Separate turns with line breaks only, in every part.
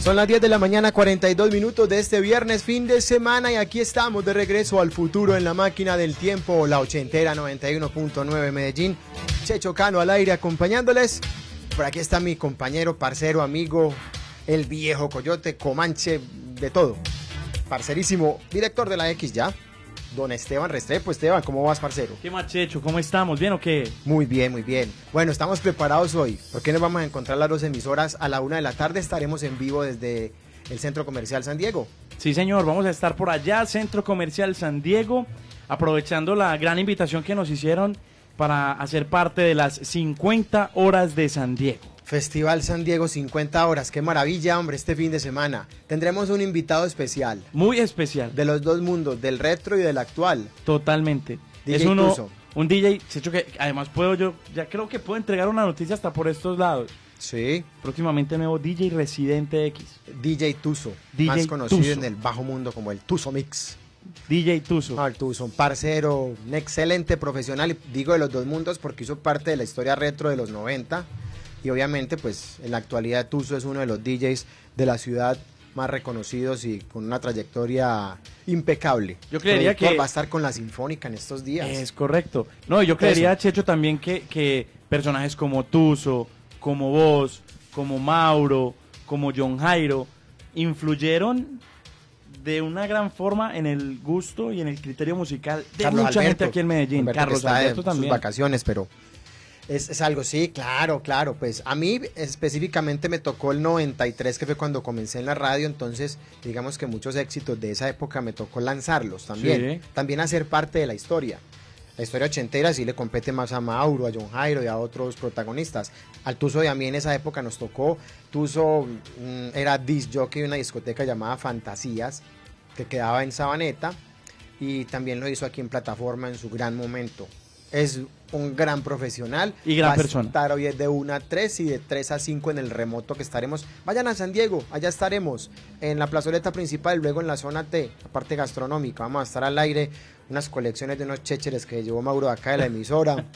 Son las 10 de la mañana, 42 minutos de este viernes, fin de semana, y aquí estamos de regreso al futuro en la máquina del tiempo, la ochentera 91.9 Medellín. Checho Cano al aire acompañándoles. Por aquí está mi compañero, parcero, amigo, el viejo coyote, comanche, de todo. Parcerísimo, director de la X ya, don Esteban Restrepo. Esteban, ¿cómo vas, parcero?
¿Qué más, Checho? ¿Cómo estamos? ¿Bien o qué?
Muy bien, muy bien. Bueno, estamos preparados hoy, porque nos vamos a encontrar las 2 emisoras a la 1 de la tarde. Estaremos en vivo desde el Centro Comercial San Diego.
Sí, señor, vamos a estar por allá, Centro Comercial San Diego, aprovechando la gran invitación que nos hicieron para hacer parte de las 50 horas de San Diego.
Festival San Diego 50 horas, qué maravilla, hombre, este fin de semana. Tendremos un invitado especial.
Muy especial.
De los dos mundos, del retro y del actual.
Totalmente.
DJ
es uno,
Tuzo.
un DJ, Checho, que además ya creo que puedo entregar una noticia hasta por estos lados.
Sí.
Próximamente nuevo DJ Residente X.
DJ Tuzo,
DJ
más conocido
Tuzo.
en el bajo mundo como el Tuzo Mix.
DJ Tuzo.
Ah, el Tuzo, un parcero, un excelente profesional, y digo de los dos mundos porque hizo parte de la historia retro de los 90. Y obviamente, pues, en la actualidad Tuzo es uno de los DJs de la ciudad más reconocidos y con una trayectoria impecable.
Yo creería que
va a estar con la Sinfónica en estos días.
Es correcto. No, yo creería, Checho, también que personajes como Tuzo, como vos, como Mauro, como John Jairo, influyeron de una gran forma en el gusto y en el criterio musical de
Carlos
mucha
Alberto,
gente aquí en Medellín.
Alberto,
Carlos
que está
Alberto
en
también.
sus vacaciones, pero es algo, sí, claro, pues a mí específicamente me tocó el 93, que fue cuando comencé en la radio, entonces digamos que muchos éxitos de esa época me tocó lanzarlos también,
Sí.
también hacer parte de la historia. La historia ochentera sí le compete más a Mauro, a John Jairo y a otros protagonistas. Al Tuzo de a mí en esa época nos tocó. Tuzo era disc jockey de una discoteca llamada Fantasías, que quedaba en Sabaneta, y también lo hizo aquí en Plataforma en su gran momento. Es un gran profesional.
Y gran
Va
persona.
a estar hoy de 1 a 3 y de 3 a 5 en el remoto que estaremos. Vayan a San Diego, allá estaremos, en la plazoleta principal, luego en la zona T, la parte gastronómica. Vamos a estar al aire, unas colecciones de unos chécheres que llevó Mauro acá de la emisora.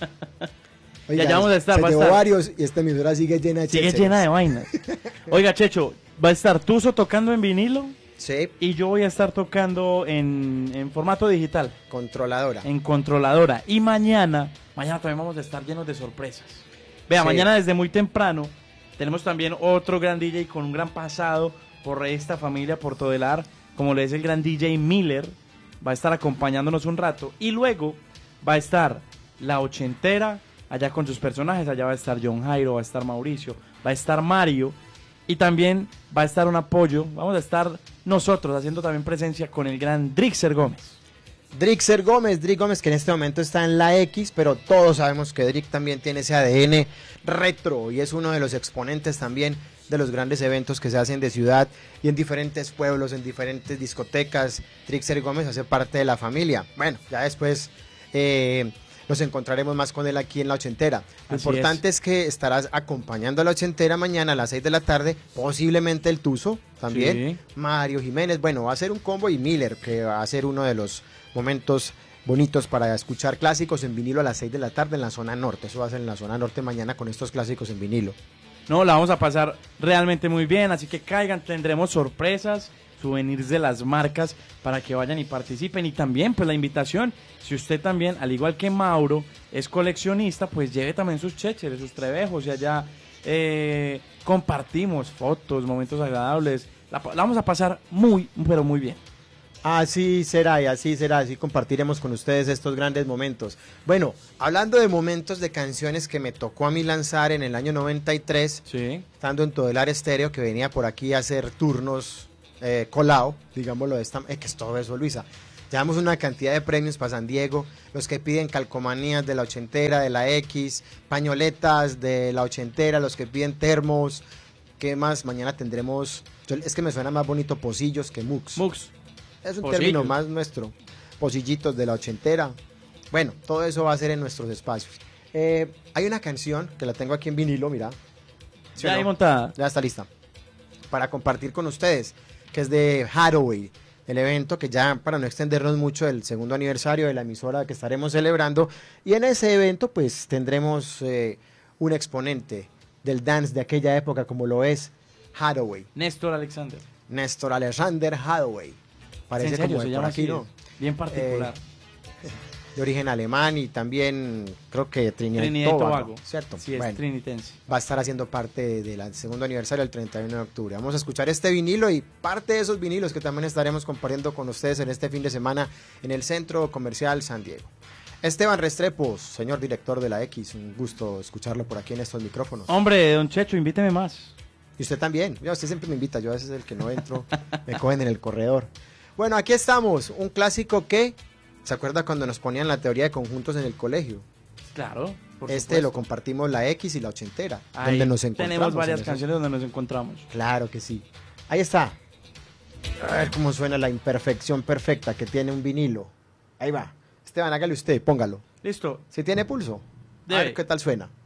Y allá vamos a estar,
se
va a
llevó
estar.
varios y esta emisora sigue llena de
Sigue
chécheres.
llena de vainas. Oiga, Checho, va a estar Tuzo tocando en vinilo
Sí,
y yo voy a estar tocando en formato digital,
controladora.
en controladora. Y mañana también vamos a estar llenos de sorpresas. Vea,
Sí.
mañana desde muy temprano tenemos también otro gran DJ con un gran pasado por esta familia, por Todelar, como le es el gran DJ Miller. Va a estar acompañándonos un rato. Y luego va a estar la ochentera, allá con sus personajes. Allá va a estar John Jairo, va a estar Mauricio, va a estar Mario. Y también va a estar un apoyo. Vamos a estar nosotros haciendo también presencia con el gran Drixer Gómez.
Drixer Gómez, Drick Gómez, que en este momento está en la X, pero todos sabemos que Drick también tiene ese ADN retro y es uno de los exponentes también de los grandes eventos que se hacen de ciudad y en diferentes pueblos, en diferentes discotecas. Drixer Gómez hace parte de la familia. Bueno, ya después nos encontraremos más con él aquí en la ochentera. Lo
Así
importante es que estarás acompañando a la ochentera mañana a las 6 de la tarde, posiblemente el Tuzo también,
Sí.
Mario Jiménez, bueno, va a ser un combo, y Miller, que va a ser uno de los momentos bonitos para escuchar clásicos en vinilo a las 6 de la tarde en la zona norte. Eso va a ser en la zona norte mañana con estos clásicos en vinilo.
No, la vamos a pasar realmente muy bien, así que caigan, tendremos sorpresas, souvenirs de las marcas para que vayan y participen. Y también, pues la invitación, si usted también, al igual que Mauro, es coleccionista, pues lleve también sus chécheres, sus trebejos, y allá compartimos fotos, momentos agradables. La vamos a pasar muy, pero muy bien.
Así será y así será, así compartiremos con ustedes estos grandes momentos. Bueno, hablando de momentos, de canciones que me tocó a mí lanzar en el año 93,
Sí.
estando en Todelar Estéreo, que venía por aquí a hacer turnos colado, digámoslo de esta, que es todo eso, Luisa. Llevamos una cantidad de premios para San Diego, los que piden calcomanías de la ochentera, de la X, pañoletas de la ochentera, los que piden termos, ¿qué más? Mañana tendremos, es que me suena más bonito pocillos que mux.
Mux.
Es un
Pocillos.
término más nuestro, pocillitos de la ochentera. Bueno, todo eso va a ser en nuestros espacios. Hay una canción que la tengo aquí en vinilo, mira. ¿Sí o
Ya
no?
ahí montada.
Ya está lista. Para compartir con ustedes, que es de Hathaway, el evento que ya, para no extendernos mucho, el segundo aniversario de la emisora que estaremos celebrando. Y en ese evento, pues, tendremos un exponente del dance de aquella época, como lo es Hathaway.
Néstor Alexander.
Néstor Alexander Hathaway. Parece
¿En serio
como
se
de por
llama
aquí,
así?
¿no?
Bien particular.
De origen alemán y también creo que Trinidad y
Trinidad y
Tobago,
Tobago.
¿cierto?
Sí, es
Bueno,
trinitense.
va a estar haciendo parte del segundo aniversario del 31 de octubre. Vamos a escuchar este vinilo y parte de esos vinilos que también estaremos compartiendo con ustedes en este fin de semana en el Centro Comercial San Diego. Esteban Restrepo, señor director de la X, un gusto escucharlo por aquí en estos micrófonos.
Hombre, don Checho, invíteme más.
Y usted también. Ya, usted siempre me invita, yo a veces el que no entro me cogen en el corredor. Bueno, aquí estamos, un clásico que, ¿se acuerda cuando nos ponían la teoría de conjuntos en el colegio?
Claro, por
Este
supuesto.
lo compartimos la X y la ochentera,
Ahí
donde nos encontramos.
tenemos varias
en esos-
canciones donde nos encontramos.
Claro que sí. Ahí está. A ver cómo suena la imperfección perfecta que tiene un vinilo. Ahí va. Esteban, hágale usted, póngalo.
Listo.
¿Si tiene pulso? A
Debe.
ver qué tal suena.